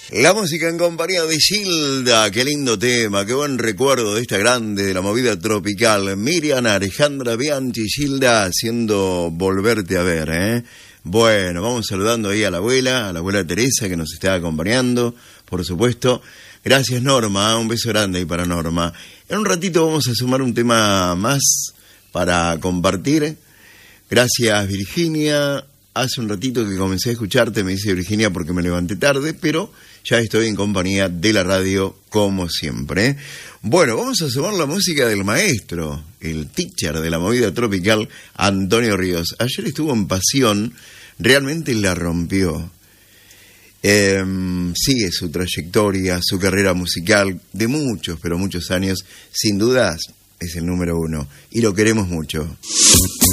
La música en compañía de Gilda, qué lindo tema, qué buen recuerdo de esta grande de la movida tropical. Miriam, Alejandra Bianchi, Gilda haciendo Volverte a Ver, ¿eh? Bueno, vamos saludando ahí a la abuela Teresa que nos está acompañando, por supuesto. Gracias Norma, un beso grande ahí para Norma. En un ratito vamos a sumar un tema más para compartir. Gracias Virginia. Hace un ratito que comencé a escucharte, me dice Virginia, porque me levanté tarde, pero ya estoy en compañía de la radio como siempre, ¿eh? Bueno, vamos a sumar la música del maestro, el teacher de la movida tropical, Antonio Ríos. Ayer estuvo en Pasión, realmente la rompió. Sigue su trayectoria, su carrera musical de muchos, pero muchos años. Sin dudas es el número 1 y lo queremos mucho.